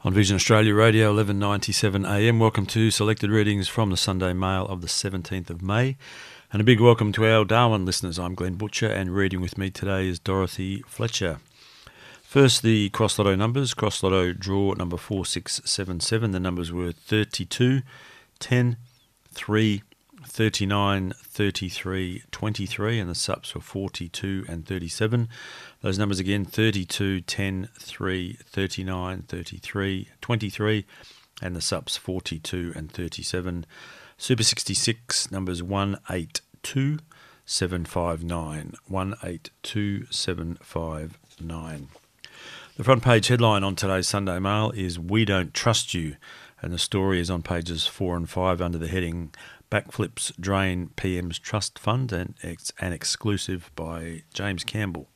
On Vision Australia Radio, 11:97 a.m. Welcome to selected readings from the Sunday Mail of the 17th of May. And a big welcome to our Darwin listeners. I'm Glenn Butcher, and reading with me today is Dorothy Fletcher. First, the Cross Lotto numbers. Cross Lotto draw number 4677. The numbers were 32, 10, 3, 39, 33, 23, and the SUPs were 42 and 37. Those numbers again, 32, 10, 3, 39, 33, 23, and the SUPs 42 and 37. Super 66, numbers 182, 759, 182, 759. The front page headline on today's Sunday Mail is "We Don't Trust You," and the story is on pages 4 and 5 under the heading "Backflips Drain PM's Trust Fund," and it's an exclusive by James Campbell.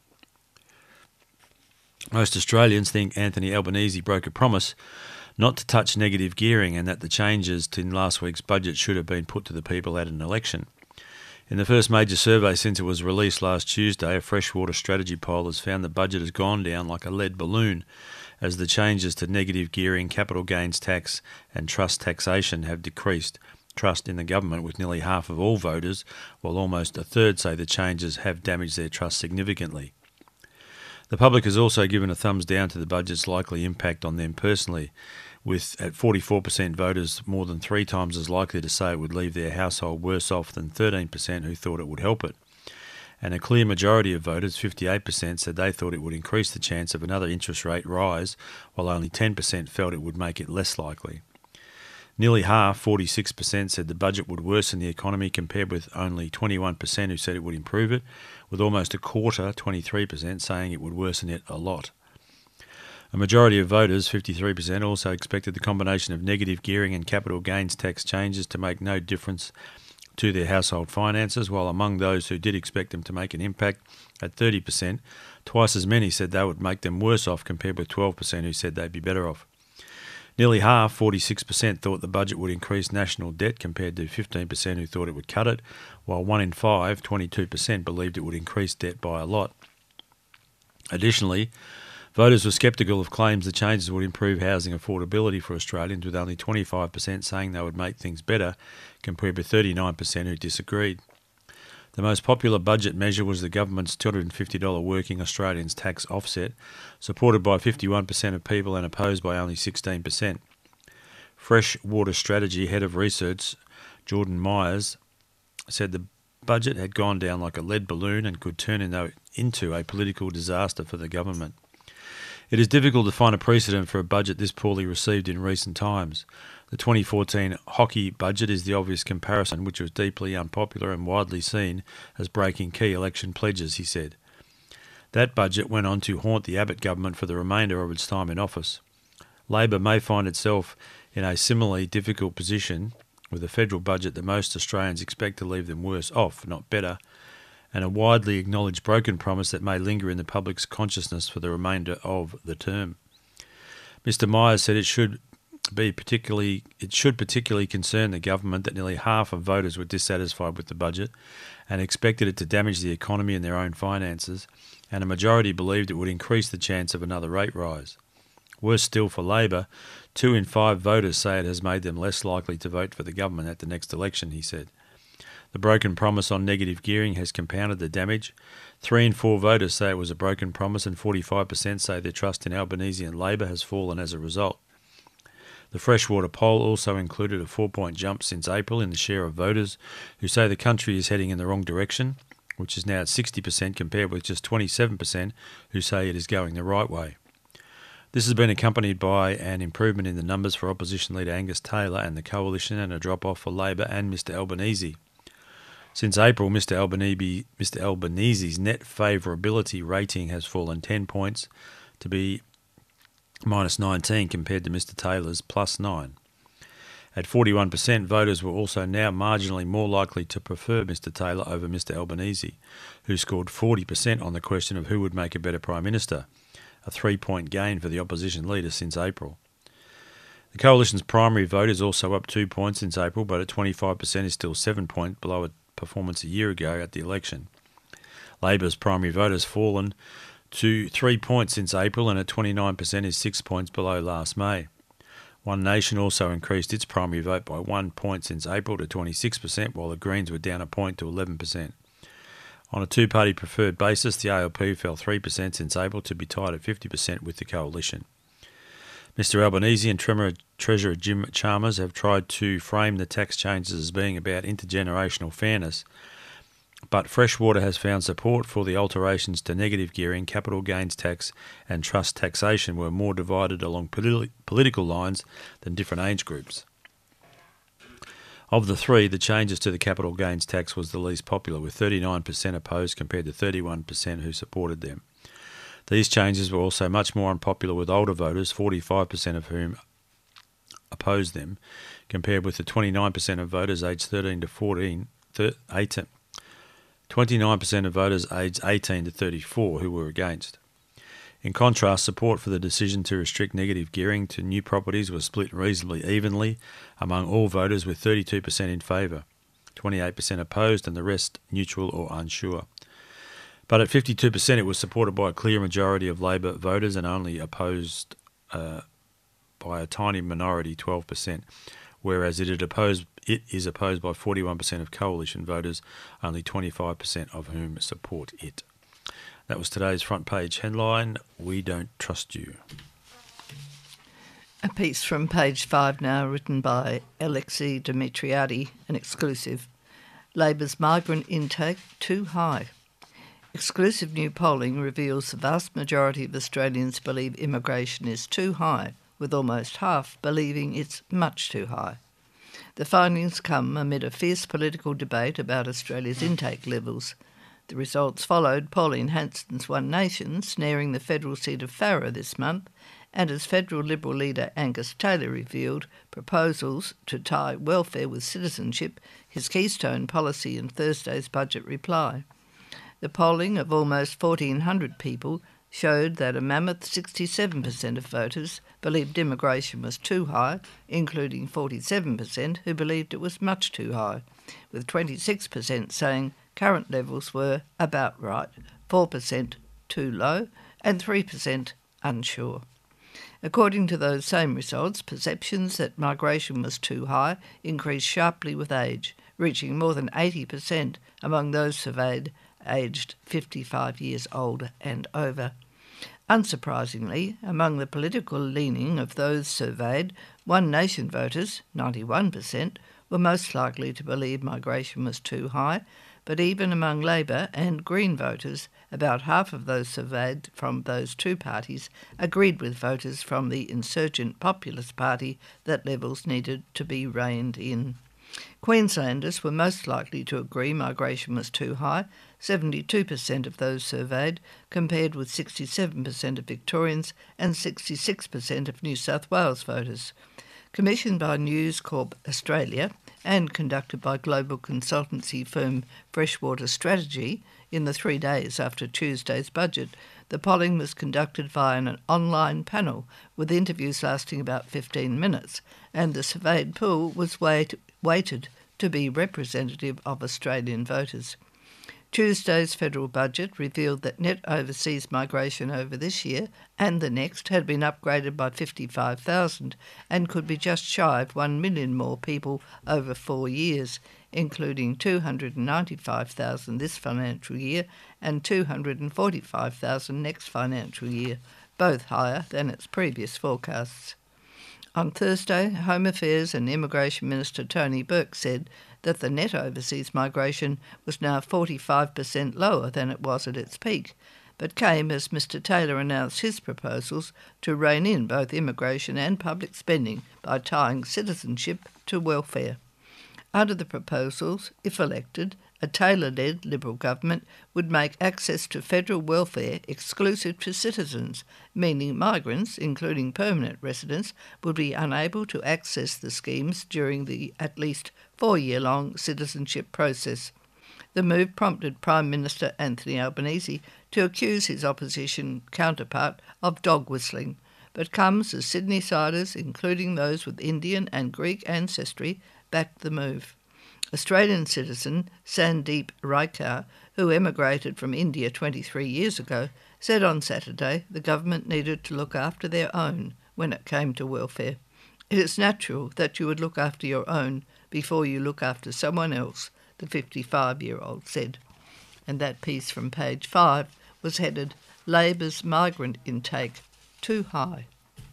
Most Australians think Anthony Albanese broke a promise not to touch negative gearing, and that the changes to last week's budget should have been put to the people at an election. In the first major survey since it was released last Tuesday, a freshwater strategy poll has found the budget has gone down like a lead balloon, as the changes to negative gearing, capital gains tax and trust taxation have decreased trust in the government, with nearly half of all voters, while almost a third say the changes have damaged their trust significantly. The public has also given a thumbs down to the budget's likely impact on them personally, with at 44% voters more than 3 times as likely to say it would leave their household worse off than 13% who thought it would help it. And a clear majority of voters, 58%, said they thought it would increase the chance of another interest rate rise, while only 10% felt it would make it less likely. Nearly half, 46%, said the budget would worsen the economy, compared with only 21% who said it would improve it, with almost a quarter, 23%, saying it would worsen it a lot. A majority of voters, 53%, also expected the combination of negative gearing and capital gains tax changes to make no difference to their household finances, while among those who did expect them to make an impact, at 30%, twice as many said they would make them worse off, compared with 12% who said they'd be better off. Nearly half, 46%, thought the budget would increase national debt, compared to 15% who thought it would cut it, while 1 in 5, 22%, believed it would increase debt by a lot. Additionally, voters were sceptical of claims the changes would improve housing affordability for Australians, with only 25% saying they would make things better, compared with 39% who disagreed. The most popular budget measure was the government's $250 working Australians tax offset, supported by 51% of people and opposed by only 16%. Freshwater Strategy Head of Research, Jordan Myers, said the budget had gone down like a lead balloon and could turn into a political disaster for the government. It is difficult to find a precedent for a budget this poorly received in recent times. The 2014 hockey budget is the obvious comparison, which was deeply unpopular and widely seen as breaking key election pledges, he said. That budget went on to haunt the Abbott government for the remainder of its time in office. Labor may find itself in a similarly difficult position, with a federal budget that most Australians expect to leave them worse off, not better, and a widely acknowledged broken promise that may linger in the public's consciousness for the remainder of the term. Mr. Myers said it should particularly concern the government that nearly half of voters were dissatisfied with the budget and expected it to damage the economy and their own finances, and a majority believed it would increase the chance of another rate rise. Worse still for Labor, 2 in 5 voters say it has made them less likely to vote for the government at the next election, he said. The broken promise on negative gearing has compounded the damage. 3 in 4 voters say it was a broken promise, and 45% say their trust in Albanese and Labor has fallen as a result. The Freshwater poll also included a 4-point jump since April in the share of voters who say the country is heading in the wrong direction, which is now at 60%, compared with just 27% who say it is going the right way. This has been accompanied by an improvement in the numbers for opposition leader Angus Taylor and the Coalition, and a drop-off for Labor and Mr Albanese. Since April, Mr Albanese's net favourability rating has fallen 10 points to be -19, compared to Mr Taylor's +9. At 41%, voters were also now marginally more likely to prefer Mr Taylor over Mr Albanese, who scored 40% on the question of who would make a better Prime Minister, a 3-point gain for the opposition leader since April. The Coalition's primary vote is also up 2 points since April, but at 25% is still 7 points below its performance a year ago at the election. Labor's primary vote has fallen to 3 points since April, and at 29% is 6 points below last May. One Nation also increased its primary vote by 1 point since April to 26%, while the Greens were down a point to 11%. On a two-party preferred basis, the ALP fell 3% since April to be tied at 50% with the coalition. Mr Albanese and Treasurer Jim Chalmers have tried to frame the tax changes as being about intergenerational fairness, but Freshwater has found support for the alterations to negative gearing, capital gains tax and trust taxation were more divided along political lines than different age groups. Of the three, the changes to the capital gains tax was the least popular, with 39% opposed compared to 31% who supported them. These changes were also much more unpopular with older voters, 45% of whom opposed them, compared with the 29% of voters aged 13 to 18. 29% of voters aged 18 to 34 who were against. In contrast, support for the decision to restrict negative gearing to new properties was split reasonably evenly among all voters, with 32% in favour, 28% opposed and the rest neutral or unsure. But at 52% it was supported by a clear majority of Labor voters and only opposed by a tiny minority, 12%, whereas it is opposed by 41% of coalition voters, only 25% of whom support it. That was today's front page headline, We Don't Trust You. A piece from page 5 now, written by Alexei Dimitriadi, an exclusive. Labor's migrant intake too high. Exclusive new polling reveals the vast majority of Australians believe immigration is too high, with almost half believing it's much too high. The findings come amid a fierce political debate about Australia's intake levels. The results followed Pauline Hanson's One Nation snaring the federal seat of Farrer this month, and as federal Liberal leader Angus Taylor revealed, proposals to tie welfare with citizenship, his keystone policy in Thursday's budget reply. The polling of almost 1,400 people showed that a mammoth 67% of voters believed immigration was too high, including 47% who believed it was much too high, with 26% saying current levels were about right, 4% too low, and 3% unsure. According to those same results, perceptions that migration was too high increased sharply with age, reaching more than 80% among those surveyed aged 55 years old and over. Unsurprisingly, among the political leaning of those surveyed, One Nation voters, 91%, were most likely to believe migration was too high, but even among Labor and Green voters, about half of those surveyed from those two parties agreed with voters from the insurgent Populist Party that levels needed to be reined in. Queenslanders were most likely to agree migration was too high, 72% of those surveyed, compared with 67% of Victorians and 66% of New South Wales voters. Commissioned by News Corp Australia and conducted by global consultancy firm Freshwater Strategy in the 3 days after Tuesday's budget, the polling was conducted via an online panel with interviews lasting about 15 minutes, and the surveyed pool was weighted to be representative of Australian voters. Tuesday's federal budget revealed that net overseas migration over this year and the next had been upgraded by 55,000 and could be just shy of 1 million more people over 4 years, including 295,000 this financial year and 245,000 next financial year, both higher than its previous forecasts. On Thursday, Home Affairs and Immigration Minister Tony Burke said that the net overseas migration was now 45% lower than it was at its peak, but came as Mr Taylor announced his proposals to rein in both immigration and public spending by tying citizenship to welfare. Under the proposals, if elected, a Taylor-led Liberal government would make access to federal welfare exclusive to citizens, meaning migrants, including permanent residents, would be unable to access the schemes during the at least 4-year-long citizenship process. The move prompted Prime Minister Anthony Albanese to accuse his opposition counterpart of dog whistling, but comes as Sydney-siders, including those with Indian and Greek ancestry, backed the move. Australian citizen Sandeep Raikar, who emigrated from India 23 years ago, said on Saturday the government needed to look after their own when it came to welfare. It is natural that you would look after your own before you look after someone else, the 55-year-old said. And that piece from page 5 was headed, Labor's Migrant Intake Too High.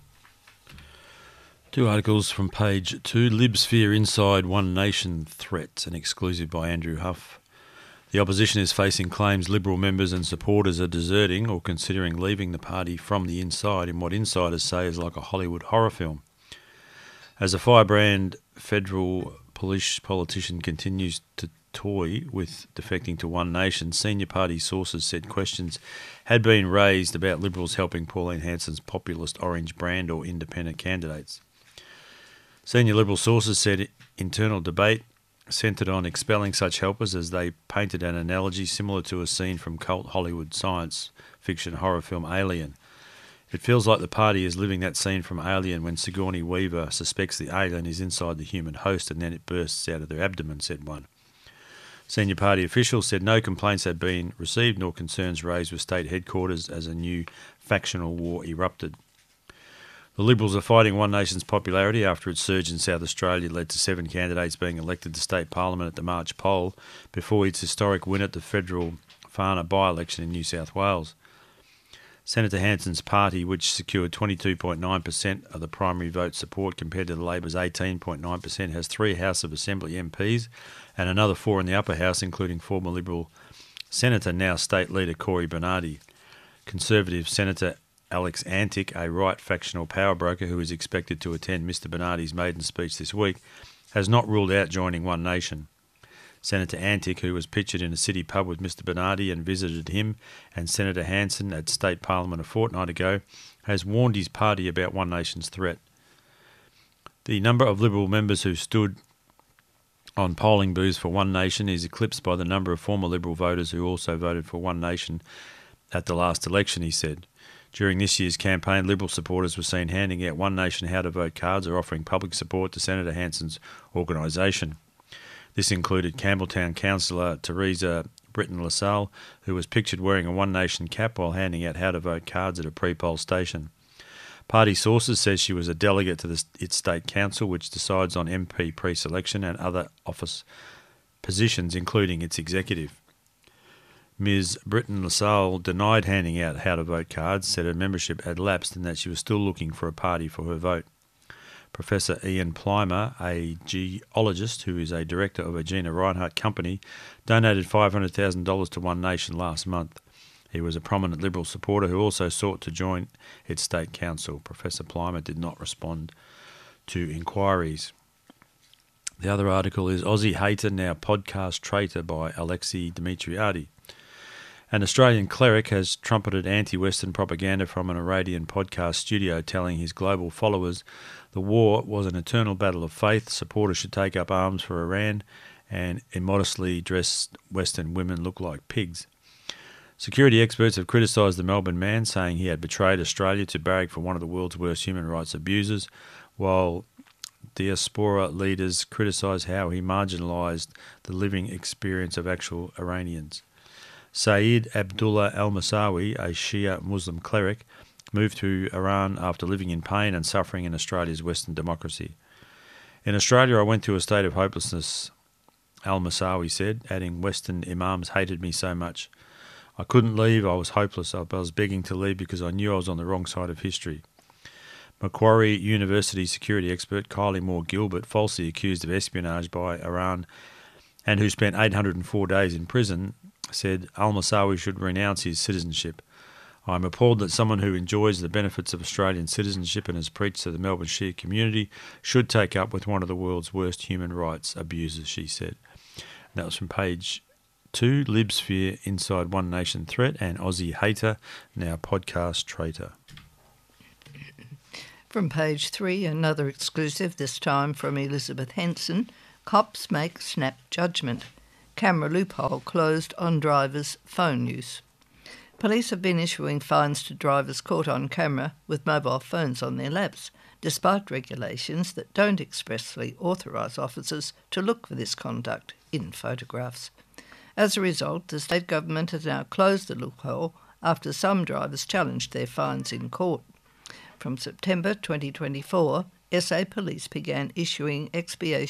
Two articles from page 2. Libsphere Inside One Nation Threats, an exclusive by Andrew Huff. The opposition is facing claims Liberal members and supporters are deserting or considering leaving the party from the inside in what insiders say is like a Hollywood horror film. As a firebrand federal politician continues to toy with defecting to One Nation, senior party sources said questions had been raised about Liberals helping Pauline Hanson's populist orange brand or independent candidates. Senior Liberal sources said internal debate centred on expelling such helpers as they painted an analogy similar to a scene from cult Hollywood science fiction horror film Alien. It feels like the party is living that scene from Alien when Sigourney Weaver suspects the alien is inside the human host and then it bursts out of their abdomen, said one. Senior party officials said no complaints had been received nor concerns raised with state headquarters as a new factional war erupted. The Liberals are fighting One Nation's popularity after its surge in South Australia led to 7 candidates being elected to state parliament at the March poll before its historic win at the federal Farner by-election in New South Wales. Senator Hanson's party, which secured 22.9% of the primary vote support compared to the Labor's 18.9%, has 3 House of Assembly MPs and another 4 in the upper house, including former Liberal Senator, now State Leader Cory Bernardi. Conservative Senator Alex Antic, a right factional power broker who is expected to attend Mr Bernardi's maiden speech this week, has not ruled out joining One Nation. Senator Antic, who was pictured in a city pub with Mr Bernardi and visited him and Senator Hanson at State Parliament a fortnight ago, has warned his party about One Nation's threat. The number of Liberal members who stood on polling booths for One Nation is eclipsed by the number of former Liberal voters who also voted for One Nation at the last election, he said. During this year's campaign, Liberal supporters were seen handing out One Nation How to Vote cards or offering public support to Senator Hanson's organisation. This included Campbelltown councillor Teresa Britton-LaSalle, who was pictured wearing a One Nation cap while handing out How to Vote cards at a pre-poll station. Party sources says she was a delegate to its state council, which decides on MP pre-selection and other office positions, including its executive. Ms Britton-LaSalle denied handing out How to Vote cards, said her membership had lapsed and that she was still looking for a party for her vote. Professor Ian Plimer, a geologist who is a director of a Gina Reinhardt company, donated $500,000 to One Nation last month. He was a prominent Liberal supporter who also sought to join its state council. Professor Plimer did not respond to inquiries. The other article is Aussie Hater, Now Podcast Traitor by Alexei Dimitriadi. An Australian cleric has trumpeted anti-Western propaganda from an Iranian podcast studio, telling his global followers the war was an eternal battle of faith, supporters should take up arms for Iran, and immodestly dressed Western women look like pigs. Security experts have criticised the Melbourne man, saying he had betrayed Australia to barrack for one of the world's worst human rights abusers, while diaspora leaders criticise how he marginalised the living experience of actual Iranians. Saeed Abdullah al-Musawi, a Shia Muslim cleric, moved to Iran after living in pain and suffering in Australia's Western democracy. In Australia, I went to a state of hopelessness, al-Musawi said, adding, Western imams hated me so much. I couldn't leave, I was hopeless. I was begging to leave because I knew I was on the wrong side of history. Macquarie University security expert Kylie Moore-Gilbert, falsely accused of espionage by Iran and who spent 804 days in prison, said al-Musawi should renounce his citizenship. I am appalled that someone who enjoys the benefits of Australian citizenship and has preached to the Melbourne Shia community should take up with one of the world's worst human rights abusers, she said. And that was from page 2, Libsphere Inside One Nation Threat, and Aussie Hater, Now Podcast Traitor. From page 3, another exclusive, this time from Elizabeth Henson. Cops make snap judgment. Camera loophole closed on drivers' phone use. Police have been issuing fines to drivers caught on camera with mobile phones on their laps, despite regulations that don't expressly authorise officers to look for this conduct in photographs. As a result, the state government has now closed the loophole after some drivers challenged their fines in court. From September 2024, SA Police began issuing expiation